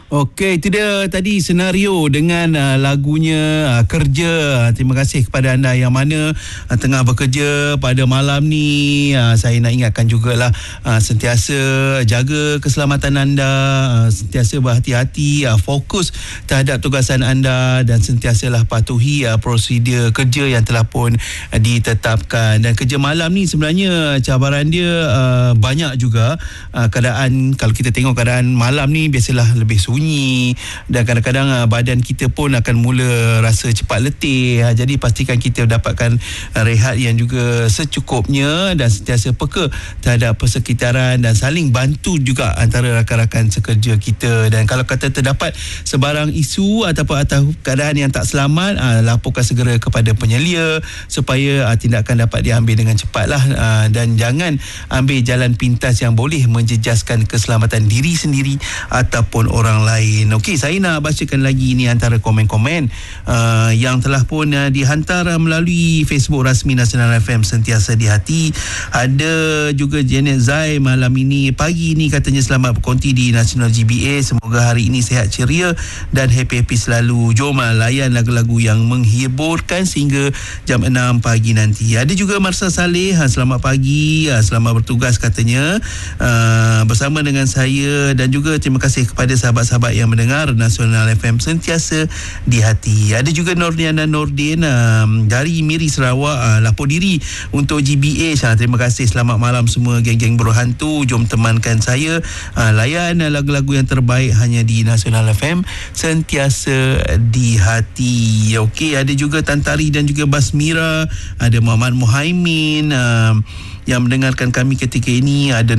Okey, itu dia tadi senario dengan lagunya Kerja. Terima kasih kepada anda yang mana tengah bekerja pada malam ni. Saya nak ingatkan jugalah sentiasa jaga keselamatan anda, sentiasa berhati-hati, fokus terhadap tugasan anda dan sentiasalah patuhi prosedur kerja yang telah pun ditetapkan. Dan kerja malam ni sebenarnya cabaran dia banyak juga. Keadaan, kalau kita tengok keadaan malam ni biasalah lebih sunyi dan kadang-kadang badan kita pun akan mula rasa cepat letih. Jadi pastikan kita dapatkan rehat yang juga secukupnya dan sentiasa peka terhadap persekitaran dan saling bantu juga antara rakan-rakan sekerja kita. Dan kalau kata terdapat sebarang isu ataupun keadaan yang tak selamat, laporkan segera kepada penyelia supaya tindakan dapat diambil dengan cepatlah, dan jangan ambil jalan pintas yang boleh menjejaskan keselamatan diri sendiri ataupun orang lain. Okey, saya nak bacakan lagi ni antara komen-komen yang telah pun dihantar melalui Facebook rasmi Nasional FM Sentiasa di Hati. Ada juga Janet Zai malam ini, pagi ini katanya selamat berkonti di Nasional GBA. Semoga hari ini sihat ceria dan happy-happy selalu. Jom layan lagu-lagu yang menghiburkan sehingga jam 6 pagi nanti. Ada juga Marsa Saleh, selamat pagi, selamat bertugas katanya bersama dengan saya, dan juga terima kasih kepada sahabat-sahabat yang mendengar Nasional FM Sentiasa di Hati. Ada juga Nordiana Nordin dari Miri Sarawak, lapor diri untuk GBA. Terima kasih, selamat malam semua geng-geng berhantu. Jom temankan saya layan lagu-lagu yang terbaik hanya di Nasional FM Sentiasa di Hati. Okey, ada juga Tantari dan juga Basmira, ada Muhammad Muhaimin yang mendengarkan kami ketika ini. Ada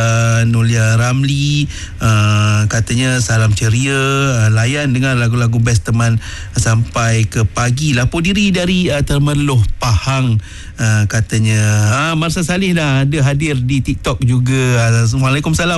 Nulia Ramli, katanya salam ceria, layan dengar lagu-lagu best teman sampai ke pagi. Lapor diri dari Termeloh Pahang, katanya. Marsa Salih dah ada hadir di TikTok juga. Waalaikumsalam.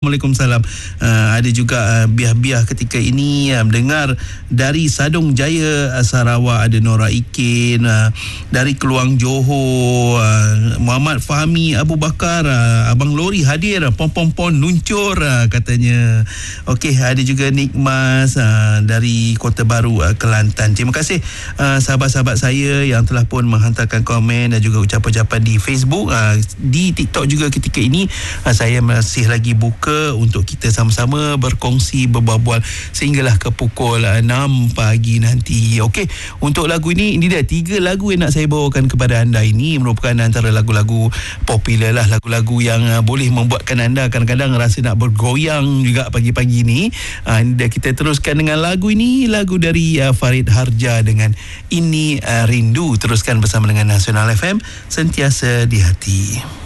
Ada juga Biah-Biah ketika ini mendengar dari Sadong Jaya, Sarawak. Ada Nora Ikin dari Keluang Johor. Muhammad Fahmi Abu Bakar, Abang Lori hadir, pom-pom-pom luncur, katanya. Okey, ada juga Nikmas dari Kota Baru, Kelantan. Terima kasih sahabat-sahabat saya yang telah pun menghantarkan komen dan juga ucapan-ucapan di Facebook. Di TikTok juga ketika ini saya masih lagi buka untuk kita sama-sama berkongsi, berbual sehinggalah ke pukul 6 pagi nanti. Okey, untuk lagu ini dia 3 lagu yang nak saya bawakan kepada anda. Ini merupakan antara lagu-lagu popular lah, lagu-lagu yang boleh membuatkan anda kadang-kadang rasa nak bergoyang juga pagi-pagi ni. Kita teruskan dengan lagu ini, lagu dari Farid Harja dengan Ini Rindu. Teruskan bersama dengan Nasional FM Sentiasa di Hati.